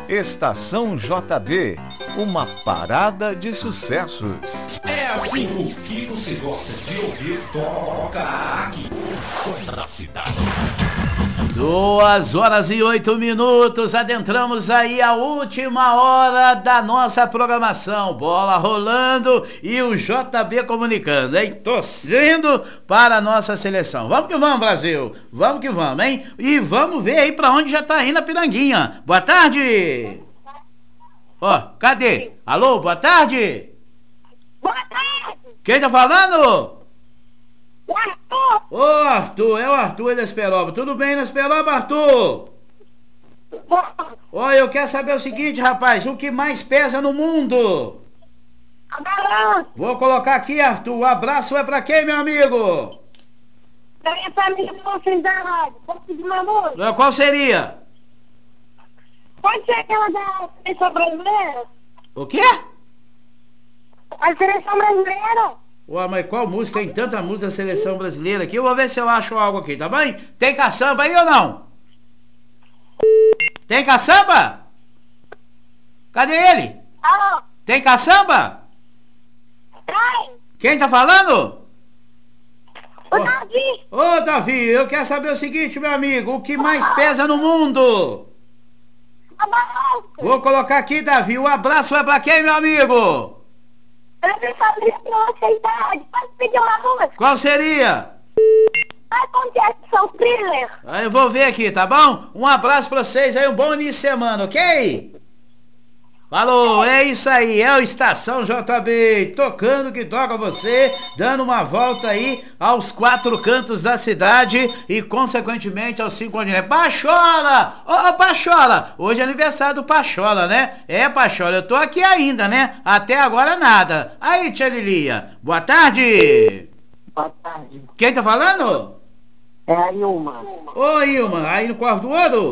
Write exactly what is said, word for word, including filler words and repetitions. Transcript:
Estação J B, uma parada de sucessos. É assim, o que você gosta de ouvir, toca aqui. Som da cidade. Duas horas e oito minutos, adentramos aí a última hora da nossa programação. Bola rolando e o J B comunicando, hein? Torcendo para a nossa seleção. Vamos que vamos, Brasil. Vamos que vamos, hein? E vamos ver aí pra onde já tá indo a Piranguinha. Boa tarde. Ó, cadê? Alô, boa tarde. Boa tarde. Quem tá falando? O Arthur. Ô, Arthur, é o Arthur da Esperoba. Tudo bem na Esperoba, Arthur? Ó, eu quero saber o seguinte, rapaz. O que mais pesa no mundo? A balança. Vou colocar aqui, Arthur. O abraço é pra quem, meu amigo? Da minha família, vocês da rádio. Posso pedir uma música? Qual seria? Pode ser aquela da seleção brasileira? O quê? A seleção brasileira? Ué, mas qual música? Tem tanta música da seleção brasileira aqui. Eu vou ver se eu acho algo aqui, tá bem? Tem caçamba aí ou não? Tem caçamba? Cadê ele? Alô? Tem caçamba? Ai, Quem tá falando? o Davi. Ô, Davi, eu quero saber o seguinte, meu amigo. O que mais pesa no mundo? A balança. Vou colocar aqui, Davi. O abraço é pra quem, meu amigo? Da minha família, vocês da rádio. Posso pedir uma música? Qual seria? Vai com Jackson Thriller. Aí eu vou ver aqui, tá bom? Um abraço pra vocês aí, um bom início de semana, ok? Falou, é isso aí, é o Estação J B, tocando que toca você, dando uma volta aí aos quatro cantos da cidade e, consequentemente, aos cinco continentes. Pachola! Ô, ô, Pachola! Hoje é aniversário do Pachola, né? É, Pachola, eu tô aqui ainda, né? Até agora nada. Aí, tia Lilia, boa tarde! Boa tarde. Quem tá falando? É a Ilma. Ô, Ilma, aí no quarto do ouro?